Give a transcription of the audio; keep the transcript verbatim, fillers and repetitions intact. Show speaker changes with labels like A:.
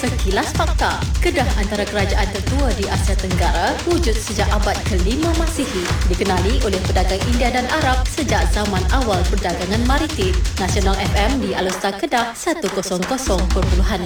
A: Sekilas Fakta. Kedah antara kerajaan tertua di Asia Tenggara, wujud sejak abad kelima Masihi. Dikenali oleh pedagang India dan Arab sejak zaman awal perdagangan maritim. Nasional F M di Alustar Kedah seratus kosong kosong perpuluhan